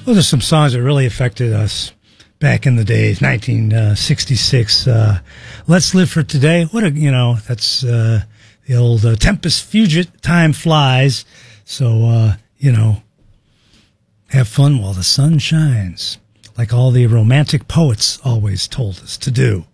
Those are some songs that really affected us back in the days, 1966. Let's Live for Today. That's the old Tempest Fugit, Time Flies. So, have fun while the sun shines, like all the romantic poets always told us to do.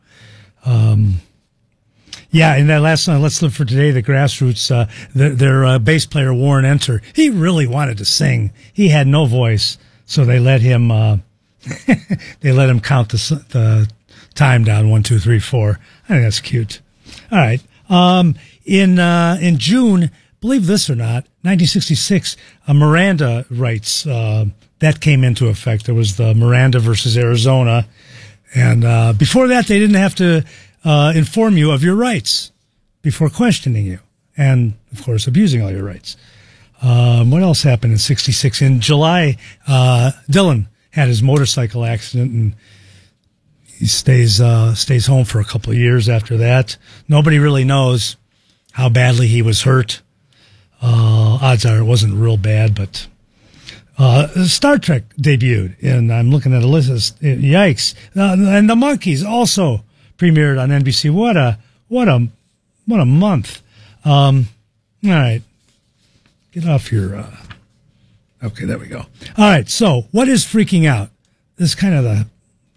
Yeah, in that last song, Let's Live for Today, the Grassroots, their bass player, Warren Enter, he really wanted to sing. He had no voice, so they let him count the time down, 1, 2, 3, 4. I think that's cute. All right. In June, believe this or not, 1966, Miranda rights, that came into effect. There was the Miranda versus Arizona. And before that, they didn't have to inform you of your rights before questioning you and, of course, abusing all your rights. What else happened in 66? In July, Dylan had his motorcycle accident, and he stays home for a couple of years after that. Nobody really knows how badly he was hurt. Odds are it wasn't real bad, but Star Trek debuted, and I'm looking at a list. Yikes! And the Monkees also premiered on NBC. What a month! All right, get off your. Okay, there we go. All right, so what is freaking out? This is kind of the,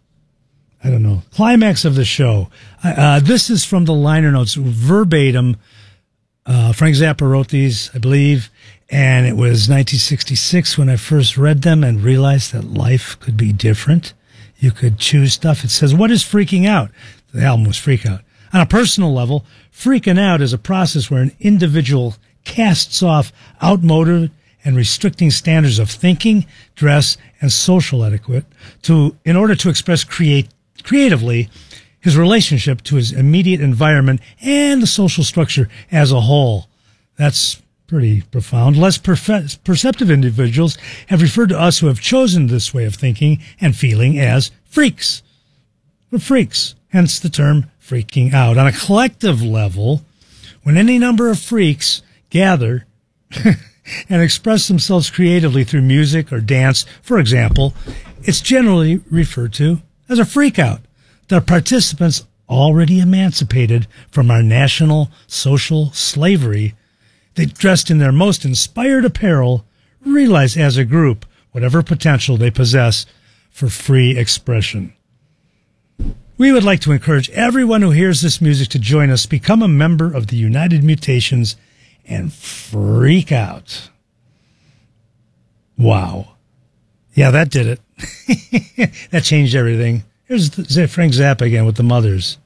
climax of the show. This is from the liner notes, verbatim. Frank Zappa wrote these, I believe, and it was 1966 when I first read them and realized that life could be different. You could choose stuff. It says, what is freaking out? The album was Freak Out. On a personal level, freaking out is a process where an individual casts off outmoded and restricting standards of thinking, dress, and social etiquette in order to express creatively his relationship to his immediate environment and the social structure as a whole. That's pretty profound. Less perceptive individuals have referred to us who have chosen this way of thinking and feeling as freaks. We're freaks, hence the term freaking out. On a collective level, when any number of freaks gather and express themselves creatively through music or dance, for example, it's generally referred to as a freak out. The participants, already emancipated from our national social slavery, they dressed in their most inspired apparel, realize as a group whatever potential they possess for free expression. We would like to encourage everyone who hears this music to join us, become a member of the United Mutations, and freak out. Wow. Yeah, that did it. That changed everything. Here's Frank Zappa again with the Mothers.